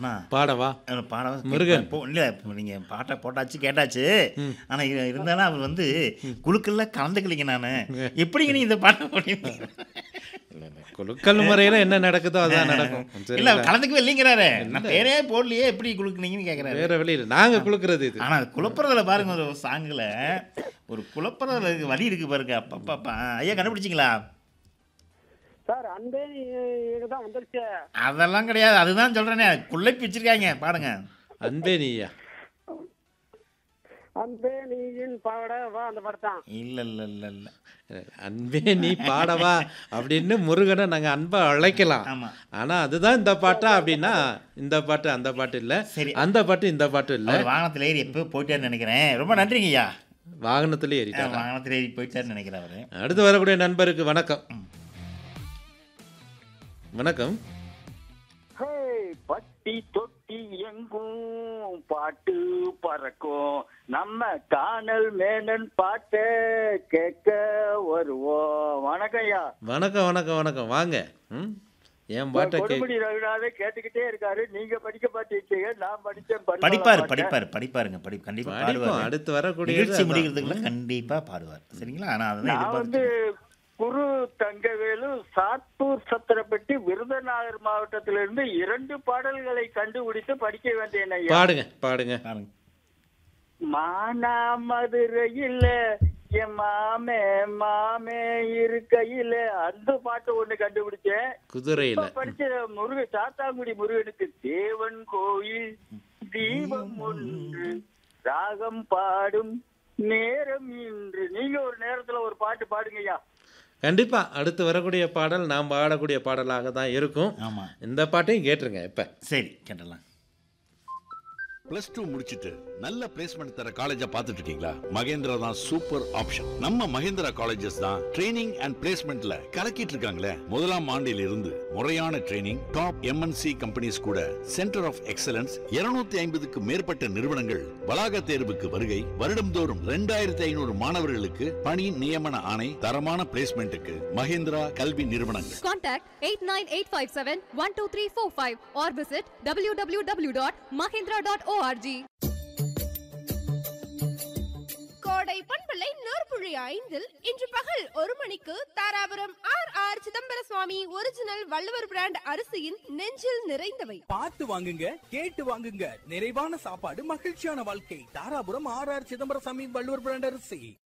அண்ணா பாடவா பாடம் முருகன். இல்லை நீங்க பாட்டை போட்டாச்சு கேட்டாச்சு. ஆனா இருந்தாலும் அவர் வந்து குழுக்கள்ல கலந்துக்கலிங்க. நான் எப்படிங்க நீ இந்த பாட்டை போட்டீங்க? குலுக்கல் முறையில என்ன நடக்குதோ அதான் நடக்கும். இல்ல சரிங்களா? கலந்துக்கவே இல்லைங்கிறாரு. நான் பேரே போடலையே எப்படி குழுக்குனீங்கன்னு கேட்கறாரு. வேற வழியில் நாங்க குலுக்குறது இது. ஆனா அது குழப்பறதுல பாருங்க, ஒரு சாங்குல ஒரு குழப்பறதுல வழி இருக்கு பாருங்க. அப்பப்பா ஐயா கண்டுபிடிச்சிங்களா? சார் அன்பே தான் வந்துருச்சு. அதெல்லாம் கிடையாது. அதுதான் சொல்றேனே, குள்ளப்பி வச்சிருக்காங்க பாடுங்க. அன்பே நீயா? அன்பே நீயின் பாடவா அந்த பாட்டு தான். இல்ல இல்ல இல்ல இல்ல அன்பே நீ பாடவா அப்படின்னு முருகனை நாங்க அன்பா அழைக்கலாம். ஆமா. ஆனா அதுதான் இந்த பாட்டா அப்படின்னா இந்த பாட்டு அந்த பாட்டு இல்ல, சரி. அந்த பாட்டு இந்த பாட்டு இல்ல. அவர் வாகனத்துல ஏறி எப்போ போயிட்டாருன்னு நினைக்கிறேன். ரொம்ப நன்றிங்க ஐயா. வாகனத்துல ஏறிட்டாங்க. வாகனத்துல ஏறி போயிட்டாருன்னு நினைக்கிறேன் அவரு. அடுத்து வரக்கூடிய நண்பருக்கு வணக்கம். வணக்கம். பட்டி தொட்டி எங்கும் பாட்டு பறக்கும், நம்ம காணல் மேனன் பாட்ட கேட்க வருவோம். வணக்கம் ஐயா. வணக்கம் வணக்கம் வணக்கம் வாங்க. என் பாட்டை கொடுமுடி ரகுநாத கேட்டுக்கிட்டே இருக்காரு. நீங்க படிக்க மாட்டீங்க, நான் படிச்சேன். படிப்பாருங்க கண்டிப்பா படிப்போம். பாடுவார். அடுத்து வரக்கூடிய நிகழ்ச்சி முடிக்கிறதுக்குள்ள கண்டிப்பா பாடுவார். சரிங்களா? ஆனா அதான் நான் வந்து குரு தங்கவேலு சாத்தூர் சத்திரப்பட்டி விருதுநகர் மாவட்டத்திலிருந்து 2 பாடல்களை கண்டுபிடித்து படிக்க வேண்டியன. பாடுங்க பாடுங்க. மானா மதுரையில என் மாமே இருக்கையில அந்த பாட்டு ஒண்ணு கண்டுபிடிச்சேன். குதிரையில படிச்ச சாத்தாங்குடி முருகனுக்கு தேவன் கோயில் தீபம் ஒன்று ராகம் பாடும் நேரம் இன்று. நீங்க ஒரு நேரத்துல ஒரு பாட்டு பாடுங்கய்யா. கண்டிப்பா அடுத்து வரக்கூடிய பாடல் நாம் பாடக்கூடிய பாடலாக தான் இருக்கும். ஆமா, இந்த பாட்டையும் கேட்டுருங்க. இப்ப சரி கேட்டலாம். +2 முடிச்சிட்டு நல்ல பிளேஸ்மெண்ட் தர காலேஜா பார்த்துட்டு இருக்கீங்களா? மகேந்திரா தான் சூப்பர் ஆப்ஷன். நம்ம மகேந்திரா காலேஜஸ் தான் ட்ரைனிங் அண்ட் பிளேஸ்மெண்ட்ல கலக்கிட்டு இருக்காங்களே. முதலாம் ஆண்டில் இருந்து முறையான ட்ரைனிங், டாப் MNC கம்பெனிஸ் கூட சென்டர் ஆஃப் எக்ஸலன்ஸ் 250க்கு மேற்பட்ட நிறுவனங்கள் வளாக தேர்வுக்கு வருகை. வருடம்தோறும் 2500 மாணவர்களுக்கு பணி நியமன ஆணை. தரமான பிளேஸ்மெண்ட்டுக்கு மகேந்திரா கல்வி நிறுவனங்கள். Contact 8985712345 or visit www.mahindra.org. கோடை பண்பலை 100.5 இன்று பகல் 1 மணிக்கு தாராபுரம் RR சிதம்பர சுவாமி ஒரிஜினல் வள்ளுவர் பிராண்ட் அரிசியின் நெஞ்சில் நிறைந்தவை. பார்த்து வாங்குங்க, கேட்டு வாங்குங்க. நிறைவான சாப்பாடு, மகிழ்ச்சியான வாழ்க்கை. தாராபுரம் RR சிதம்பர சுவாமி வள்ளுவர் பிராண்ட் அரிசி.